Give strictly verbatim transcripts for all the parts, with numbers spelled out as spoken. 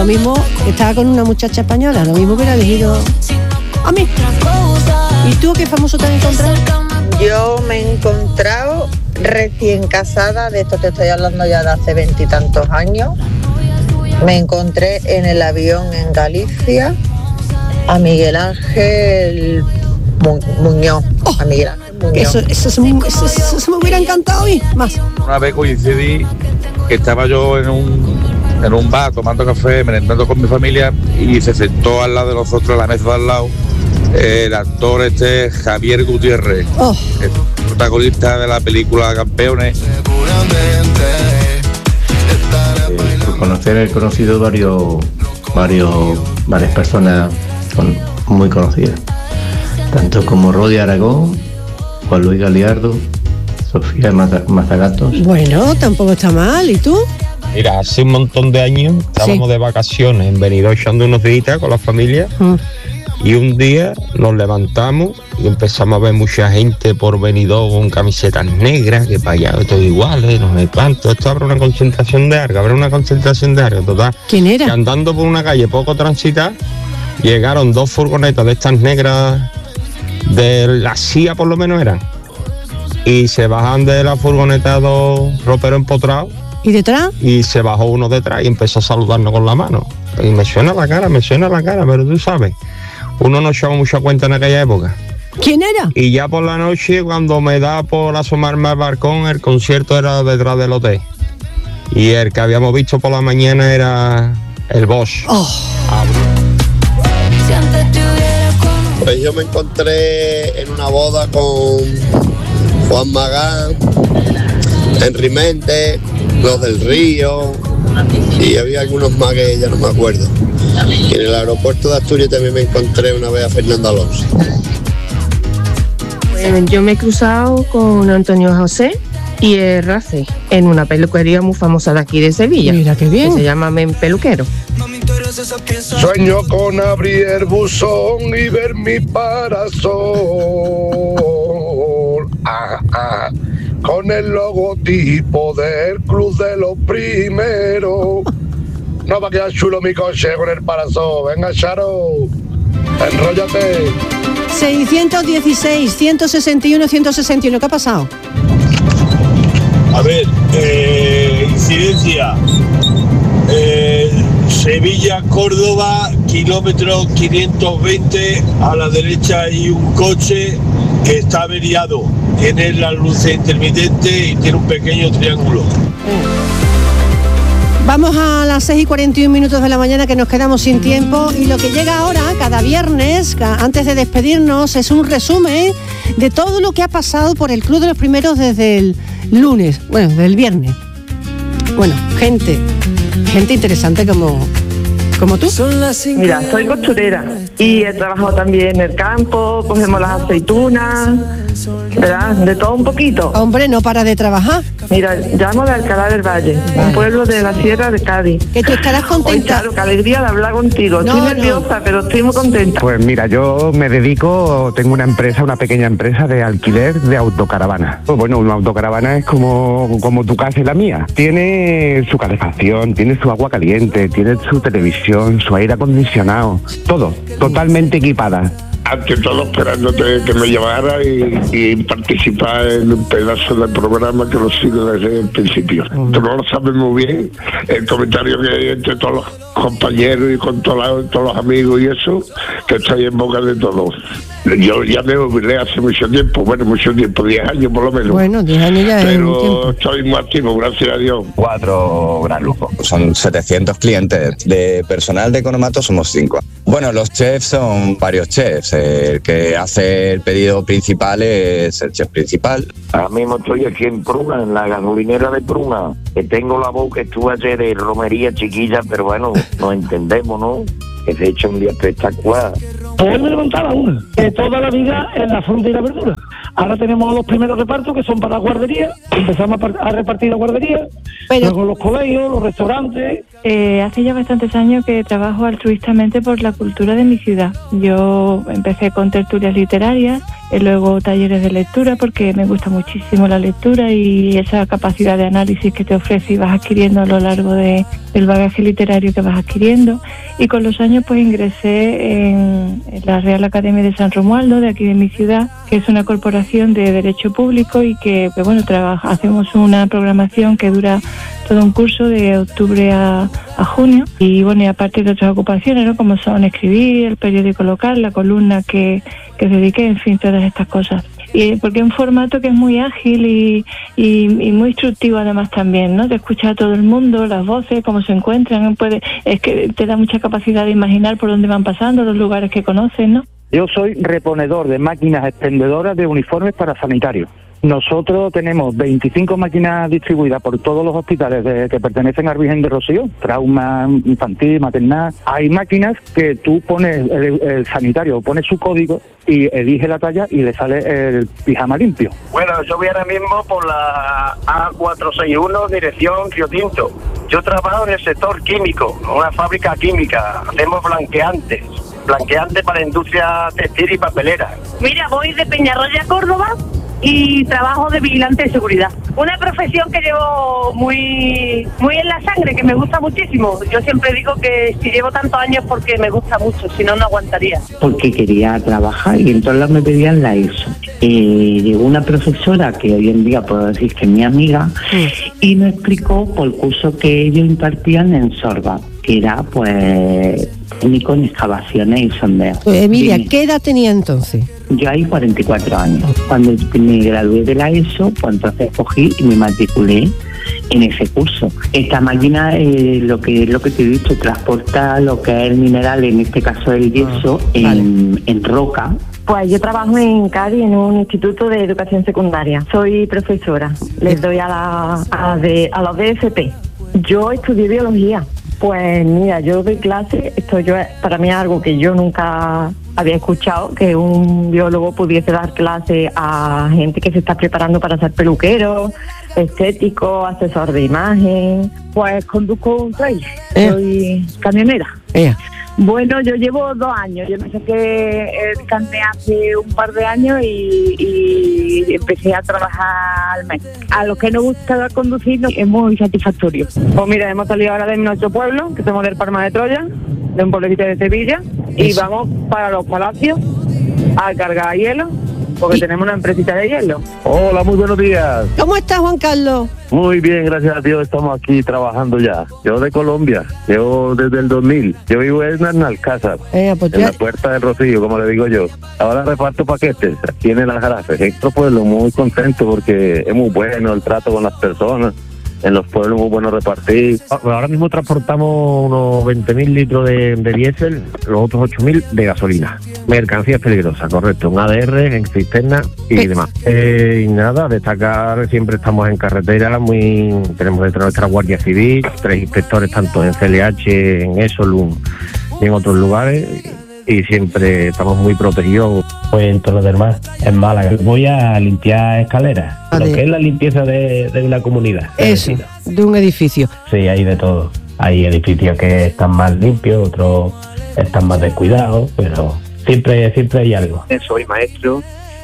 mismo estaba con una muchacha española, lo mismo hubiera elegido a mí. ¿Y tú qué famoso te has encontrado? Yo me he encontrado recién casada, de esto te estoy hablando ya de hace veintitantos años. Me encontré en el avión en Galicia a Miguel Ángel Mu- Muñoz. Oh, a Miguel Ángel Muñoz. Eso, eso, eso, eso, eso, eso me hubiera encantado a mí, más. Una vez coincidí que estaba yo en un, en un bar tomando café, merendando con mi familia y se sentó al lado de nosotros, en la mesa de al lado, el actor este Javier Gutiérrez, oh. el protagonista de la película Campeones. Eh, por conocer, he conocido varios, varios, varias personas con, muy conocidas, tanto como Rodi Aragón, Juan Luis Galiardo, Sofía Maza- Mazagatos. Bueno, tampoco está mal, ¿y tú? Mira, hace un montón de años estábamos Sí. de vacaciones en Benidorm echando unos días con la familia. Mm. Y un día nos levantamos y empezamos a ver mucha gente por Benidorm con camisetas negras, que para allá todo igual, ¿eh? No sé cuánto. Esto habrá una concentración de Arga, habrá una concentración de Arga, total. ¿Quién era? Que andando por una calle poco transitada, llegaron dos furgonetas de estas negras, de la C I A por lo menos eran, y se bajan de la furgoneta dos roperos empotrados, ¿Y detrás? y se bajó uno detrás y empezó a saludarnos con la mano. Y me suena la cara, me suena la cara, pero tú sabes, uno no echaba mucha cuenta en aquella época. ¿Quién era? Y ya por la noche, cuando me da por asomarme al balcón, el concierto era detrás del hotel. Y el que habíamos visto por la mañana era el Boss. Oh. Ah, Pues yo me encontré en una boda con Juan Magán, Henry Méndez, Los del Río, y había algunos más que ya no me acuerdo. Y en el aeropuerto de Asturias también me encontré una vez a Fernando Alonso. Pues yo me he cruzado con Antonio José y el Race en una peluquería muy famosa de aquí de Sevilla. Mira qué bien. Que se llama Men Peluquero. Sueño con abrir el buzón y ver mi parasol. Ah, ah, con el logotipo del Club de los Primeros. No va a quedar chulo mi coche con el parasol. Venga, Charo, enróllate. seiscientos dieciséis, ciento sesenta y uno, ciento sesenta y uno. ¿Qué ha pasado? A ver, eh, incidencia. Eh, Sevilla, Córdoba, kilómetro quinientos veinte, a la derecha hay un coche que está averiado. Tiene las luces intermitentes y tiene un pequeño triángulo. Vamos a las seis y cuarenta y un minutos de la mañana, que nos quedamos sin tiempo, y lo que llega ahora, cada viernes, ca- antes de despedirnos, es un resumen de todo lo que ha pasado por el Club de los Primeros desde el lunes, bueno, desde el viernes. Bueno, gente, gente interesante como, como tú. Mira, soy costurera y he trabajado también en el campo, cogemos las aceitunas, ¿verdad? De todo un poquito. Hombre, no para de trabajar. Mira, llamo de Alcalá del Valle, un pueblo de la Sierra de Cádiz. Que tú estarás contenta. Oye, claro, qué alegría de hablar contigo. No, estoy no. nerviosa, pero estoy muy contenta. Pues mira, yo me dedico, tengo una empresa, una pequeña empresa de alquiler de autocaravana. Pues bueno, una autocaravana es como, como tu casa y la mía. Tiene su calefacción, tiene su agua caliente, tiene su televisión, su aire acondicionado, todo, totalmente equipada. Ante todo, esperándote que me llamara y, y participar en un pedazo del programa que lo sigo desde el principio. Tú no lo sabes muy bien, el comentario que hay entre todos los compañeros y con todos, todos los amigos y eso, que estoy en boca de todos. Yo ya me jubilé hace mucho tiempo, bueno, mucho tiempo, diez años por lo menos. Bueno, diez años ya es un Pero tiempo. estoy muy activo, gracias a Dios. Cuatro gran lujos. Son setecientos clientes. De personal de Economato somos cinco. Bueno, los chefs son varios chefs. El que hace el pedido principal es el chef principal. Ahora mismo estoy aquí en Pruna, en la gasolinera de Pruna, que tengo la boca, estuve ayer de romería chiquilla, pero bueno, nos entendemos, ¿no? Que se ha hecho un día espectacular. Pues me levantaba una, que toda la vida en la fruta y la verdura. Ahora tenemos los primeros repartos que son para la guardería, empezamos a, par- a repartir la guardería, Pero... luego los colegios, los restaurantes. Eh, hace ya bastantes años que trabajo altruistamente por la cultura de mi ciudad. Yo empecé con tertulias literarias y luego talleres de lectura, porque me gusta muchísimo la lectura y esa capacidad de análisis que te ofrece y vas adquiriendo a lo largo de, del bagaje literario que vas adquiriendo. Y con los años pues ingresé en, en la Real Academia de San Romualdo, de aquí de mi ciudad, que es una corporación de derecho público y que, pues bueno, trabaja, hacemos una programación que dura todo un curso de octubre a, a junio, y bueno, y aparte de otras ocupaciones, ¿no?, como son escribir, el periódico local, la columna que, que dediqué, en fin, todas estas cosas. Y porque es un formato que es muy ágil y, y, y muy instructivo además también, ¿no? Te escucha a todo el mundo, las voces, cómo se encuentran, puede, es que te da mucha capacidad de imaginar por dónde van pasando, los lugares que conocen, ¿no? Yo soy reponedor de máquinas expendedoras de uniformes para sanitarios. Nosotros tenemos veinticinco máquinas distribuidas por todos los hospitales de, que pertenecen al Virgen de Rocío, trauma infantil, maternal. Hay máquinas que tú pones, el, el sanitario pone su código y elige la talla y le sale el pijama limpio. Bueno, yo voy ahora mismo por la A cuatrocientos sesenta y uno, dirección Río Tinto. Yo trabajo en el sector químico, una fábrica química, hacemos blanqueantes. Blanqueante para la industria textil y papelera. Mira, voy de Peñarroya, Córdoba, y trabajo de vigilante de seguridad. Una profesión que llevo muy muy en la sangre, que me gusta muchísimo. Yo siempre digo que si llevo tantos años porque me gusta mucho, si no, no aguantaría. Porque quería trabajar y entonces me pedían la ESO. Y llegó una profesora que hoy en día puedo decir que es mi amiga, sí, y me explicó por el curso que ellos impartían en Sorba, que era pues técnico en excavaciones y sondeos. Pues, Emilia, ¿qué edad tenía entonces? Yo ahí cuarenta y cuatro años. Cuando me gradué de la ESO, pues entonces cogí y me matriculé en ese curso. Esta máquina, eh, lo que lo que te he dicho, transporta lo que es el mineral, en este caso el yeso, ah, en, vale. en roca. Pues yo trabajo en Cádiz, en un instituto de educación secundaria. Soy profesora. Les doy a, la, a, de, a los D F P. Yo estudié biología. Pues mira, yo doy clase, esto yo para mí es algo que yo nunca había escuchado, que un biólogo pudiese dar clase a gente que se está preparando para ser peluquero, estético, asesor de imagen. Pues conduzco un trailer, eh. soy camionera. Eh. Bueno, yo llevo dos años, yo me saqué el carnet hace un par de años y, y empecé a trabajar al mes. A los que nos gusta conducir es muy satisfactorio. Pues mira, hemos salido ahora de nuestro pueblo, que somos del Palma de Troya, de un pueblecito de Sevilla, y Eso. vamos para los palacios a cargar hielo, porque tenemos una empresita de hielo. Hola, muy buenos días. ¿Cómo estás, Juan Carlos? Muy bien, gracias a Dios, estamos aquí trabajando ya. Yo de Colombia, yo desde el dos mil. Yo vivo en Alcázar, eh, pues en ya... la Puerta del Rocío, como le digo yo. Ahora reparto paquetes aquí en el Aljarafe. En nuestro pueblo muy contento porque es muy bueno el trato con las personas. En los pueblos muy bueno repartir. Ahora mismo transportamos unos veinte mil litros de, de diésel, los otros ocho mil de gasolina. Mercancías peligrosas, correcto, un A D R en cisterna y ¿Qué? demás. Eh, y nada, destacar, siempre estamos en carretera, muy tenemos dentro de nuestra Guardia Civil, tres inspectores tanto en C L H, en Esolum y en otros lugares, y siempre estamos muy protegidos. Pues en Torre del Mar, en Málaga. Voy a limpiar escaleras, Vale. lo que es la limpieza de, de una comunidad. Eso, de un edificio. Sí, hay de todo. Hay edificios que están más limpios, otros están más descuidados, pero siempre, siempre hay algo. Soy maestro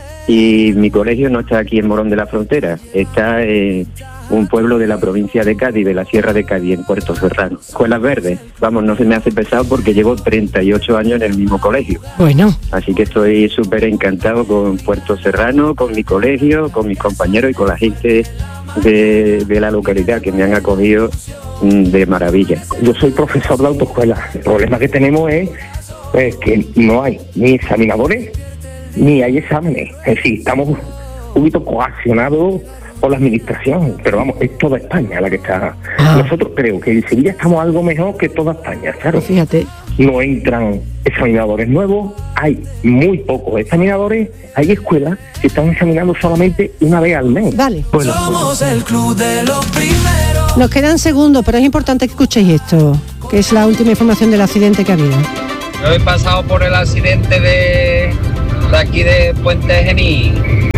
y mi colegio no está aquí en Morón de la Frontera, está en un pueblo de la provincia de Cádiz, de la Sierra de Cádiz, en Puerto Serrano. Escuelas Verdes, vamos, no se me hace pesado porque llevo treinta y ocho años en el mismo colegio. Bueno. Así que estoy súper encantado con Puerto Serrano, con mi colegio, con mis compañeros y con la gente de, de la localidad que me han acogido de maravilla. Yo soy profesor de autoescuela. El problema que tenemos es pues, que no hay ni examinadores ni hay exámenes. Es decir, estamos un poquito coaccionados por la administración, pero vamos, es toda España la que está. Ah. Nosotros creo que en Sevilla estamos algo mejor que toda España, claro. Pues fíjate. No entran examinadores nuevos, hay muy pocos examinadores, hay escuelas que están examinando solamente una vez al mes. Vale. Bueno, Somos el club de los primeros. Nos quedan segundos, pero es importante que escuchéis esto, que es la última información del accidente que ha habido. Yo he pasado por el accidente de, de aquí de Puente Genil.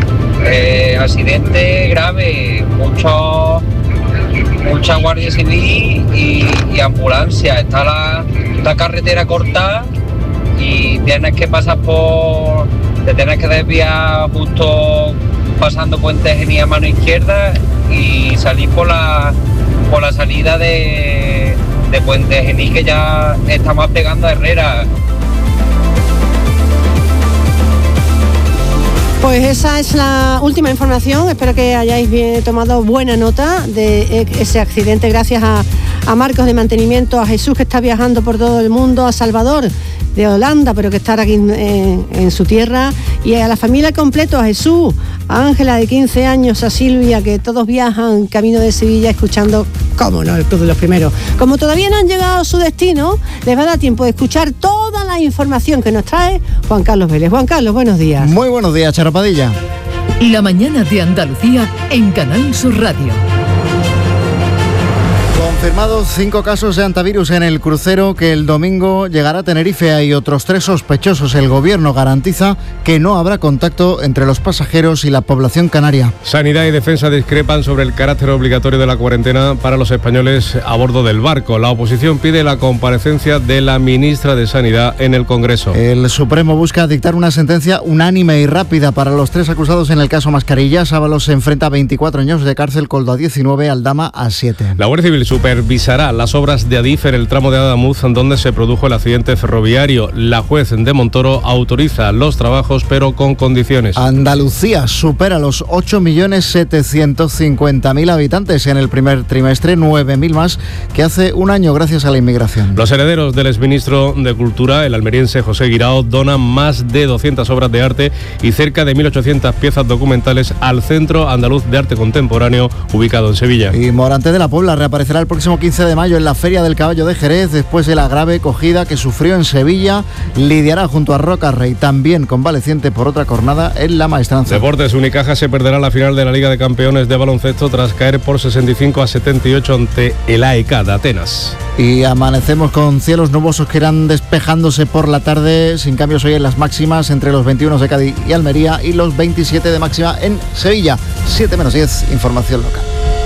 Eh, accidente grave, mucho, mucha Guardia Civil y, y ambulancia. Está la, la carretera cortada y tienes que pasar por, te tienes que desviar justo pasando Puente Genil a mano izquierda y salir por la por la salida de, de Puente Genil, que ya estamos pegando a Herrera. Pues esa es la última información. Espero que hayáis bien tomado buena nota de ese accidente. Gracias a, a Marcos de Mantenimiento, a Jesús, que está viajando por todo el mundo, a Salvador de Holanda, pero que está aquí en, en, en su tierra, y a la familia completo, a Jesús, a Ángela de quince años, a Silvia, que todos viajan camino de Sevilla escuchando, cómo no, el Club de los Primeros. Como todavía no han llegado a su destino, les va a dar tiempo de escuchar toda la información que nos trae Juan Carlos Vélez. Juan Carlos, buenos días. Muy buenos días, Charo Padilla. La mañana de Andalucía en Canal Sur Radio. Confirmados cinco casos de antivirus en el crucero que el domingo llegará a Tenerife. Hay otros tres sospechosos. El gobierno garantiza que no habrá contacto entre los pasajeros y la población canaria. Sanidad y Defensa discrepan sobre el carácter obligatorio de la cuarentena para los españoles a bordo del barco. La oposición pide la comparecencia de la ministra de Sanidad en el Congreso. El Supremo busca dictar una sentencia unánime y rápida para los tres acusados en el caso Mascarillas. Ábalos se enfrenta a veinticuatro años de cárcel, Coldo a diecinueve, Aldama a siete. La Guardia Civil supervisará las obras de Adif en el tramo de Adamuz donde se produjo el accidente ferroviario. La juez de Montoro autoriza los trabajos, pero con condiciones. Andalucía supera los ocho millones setecientos cincuenta mil habitantes en el primer trimestre, nueve mil más que hace un año gracias a la inmigración. Los herederos del exministro de Cultura, el almeriense José Guirao, donan más de doscientas obras de arte y cerca de mil ochocientas piezas documentales al Centro Andaluz de Arte Contemporáneo, ubicado en Sevilla. Y Morante de la Puebla reaparecerá el próximo quince de mayo en la Feria del Caballo de Jerez después de la grave cogida que sufrió en Sevilla. Lidiará junto a Roca Rey, también convaleciente por otra jornada en la Maestranza. Deportes, Unicaja se perderá la final de la Liga de Campeones de baloncesto tras caer por sesenta y cinco a setenta y ocho ante el A E K de Atenas. Y amanecemos con cielos nubosos que irán despejándose por la tarde, sin cambios hoy en las máximas entre los veintiuno de Cádiz y Almería y los veintisiete de máxima en Sevilla. siete menos diez, información local.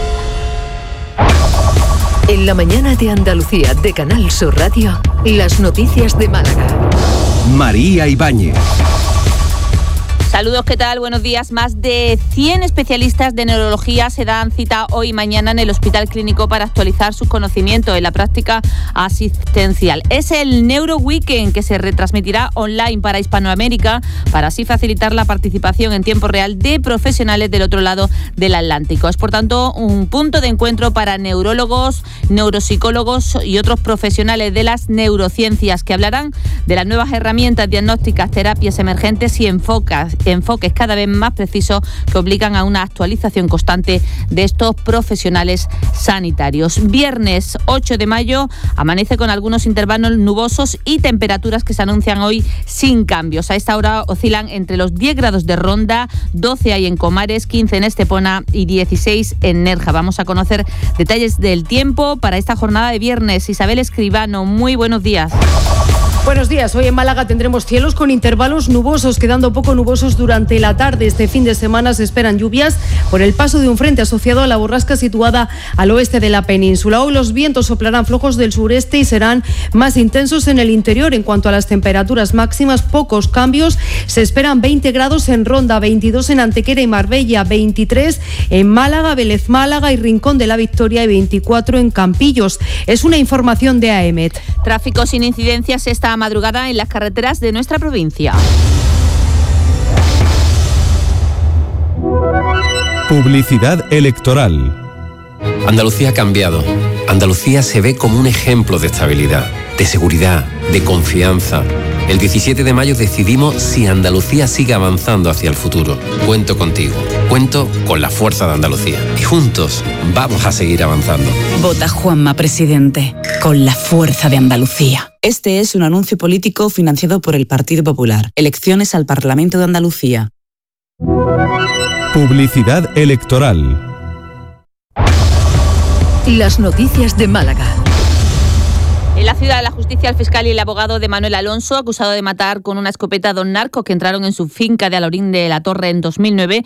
En la mañana de Andalucía de Canal Sur Radio, las noticias de Málaga. María Ibáñez. Saludos, ¿qué tal? Buenos días. Más de cien especialistas de neurología se dan cita hoy y mañana en el Hospital Clínico para actualizar sus conocimientos en la práctica asistencial. Es el Neuro Weekend, que se retransmitirá online para Hispanoamérica para así facilitar la participación en tiempo real de profesionales del otro lado del Atlántico. Es, por tanto, un punto de encuentro para neurólogos, neuropsicólogos y otros profesionales de las neurociencias que hablarán de las nuevas herramientas diagnósticas, terapias emergentes y enfocas enfoques cada vez más precisos que obligan a una actualización constante de estos profesionales sanitarios. Viernes ocho de mayo amanece con algunos intervalos nubosos y temperaturas que se anuncian hoy sin cambios. A esta hora oscilan entre los diez grados de Ronda, doce hay en Comares, quince en Estepona y dieciséis en Nerja. Vamos a conocer detalles del tiempo para esta jornada de viernes. Isabel Escribano, muy buenos días. Buenos días. Hoy en Málaga tendremos cielos con intervalos nubosos, quedando poco nubosos durante la tarde. Este fin de semana se esperan lluvias por el paso de un frente asociado a la borrasca situada al oeste de la península. Hoy los vientos soplarán flojos del sureste y serán más intensos en el interior. En cuanto a las temperaturas máximas, pocos cambios. Se esperan veinte grados en Ronda, veintidós en Antequera y Marbella, veintitrés en Málaga, Vélez Málaga y Rincón de la Victoria y veinticuatro en Campillos. Es una información de AEMET. Tráfico sin incidencias esta madrugada en las carreteras de nuestra provincia. Publicidad electoral. Andalucía ha cambiado. Andalucía se ve como un ejemplo de estabilidad, de seguridad, de confianza. El diecisiete de mayo decidimos si Andalucía sigue avanzando hacia el futuro. Cuento contigo, cuento con la fuerza de Andalucía. Y juntos vamos a seguir avanzando. Vota Juanma Presidente, con la fuerza de Andalucía. Este es un anuncio político financiado por el Partido Popular. Elecciones al Parlamento de Andalucía. Publicidad electoral. Las noticias de Málaga. En la ciudad, la justicia, el fiscal y el abogado de Manuel Alonso, acusado de matar con una escopeta a dos narcos que entraron en su finca de Alorín de la Torre en dos mil nueve,